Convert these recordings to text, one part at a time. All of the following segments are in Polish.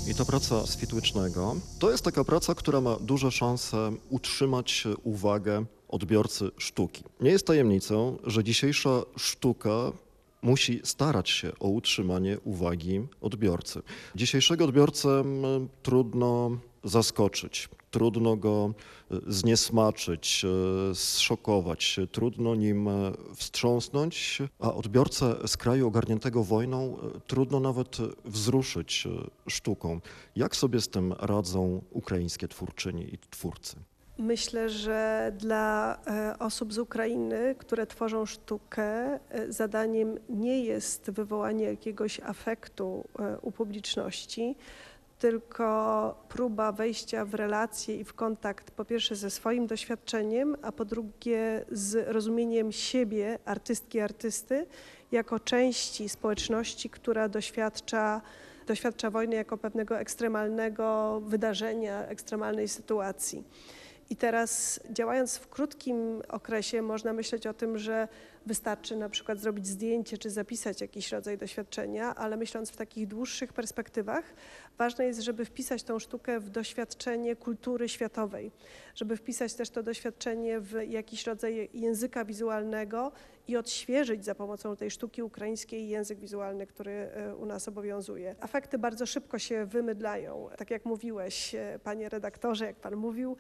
I to praca Switłycznego. To jest taka praca, która ma duże szanse utrzymać uwagę odbiorcy sztuki. Nie jest tajemnicą, że dzisiejsza sztuka musi starać się o utrzymanie uwagi odbiorcy. Dzisiejszego odbiorcę trudno zaskoczyć, trudno go zniesmaczyć, zszokować, trudno nim wstrząsnąć, a odbiorcę z kraju ogarniętego wojną trudno nawet wzruszyć sztuką. Jak sobie z tym radzą ukraińskie twórczyni i twórcy? Myślę, że dla osób z Ukrainy, które tworzą sztukę, zadaniem nie jest wywołanie jakiegoś afektu u publiczności, tylko próba wejścia w relacje i w kontakt po pierwsze ze swoim doświadczeniem, a po drugie z rozumieniem siebie, artystki, artysty, jako części społeczności, która doświadcza wojny jako pewnego ekstremalnego wydarzenia, ekstremalnej sytuacji. I teraz działając w krótkim okresie można myśleć o tym, że wystarczy na przykład zrobić zdjęcie czy zapisać jakiś rodzaj doświadczenia, ale myśląc w takich dłuższych perspektywach, ważne jest, żeby wpisać tą sztukę w doświadczenie kultury światowej, żeby wpisać też to doświadczenie w jakiś rodzaj języka wizualnego i odświeżyć za pomocą tej sztuki ukraińskiej język wizualny, który u nas obowiązuje. Afekty bardzo szybko się wymydlają. Tak jak mówiłeś, panie redaktorze, jak pan mówił,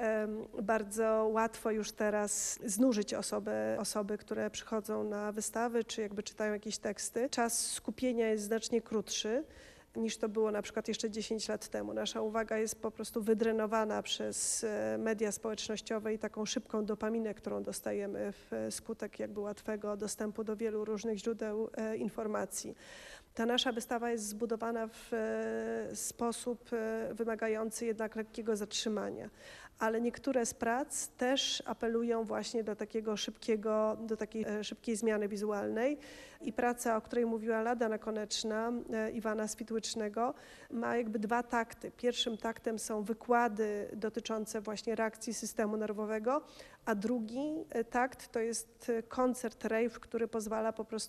bardzo łatwo już teraz znużyć osoby, które przychodzą na wystawy, czy jakby czytają jakieś teksty. Czas skupienia jest znacznie krótszy niż to było na przykład jeszcze 10 lat temu. Nasza uwaga jest po prostu wydrenowana przez media społecznościowe i taką szybką dopaminę, którą dostajemy wskutek jakby łatwego dostępu do wielu różnych źródeł informacji. Ta nasza wystawa jest zbudowana w sposób wymagający jednak lekkiego zatrzymania, ale niektóre z prac też apelują właśnie do takiej szybkiej zmiany wizualnej i praca, o której mówiła Lada Nakoneczna, Iwana Switłycznego, ma jakby dwa takty. Pierwszym taktem są wykłady dotyczące właśnie reakcji systemu nerwowego, a drugi takt to jest koncert rave, który pozwala po prostu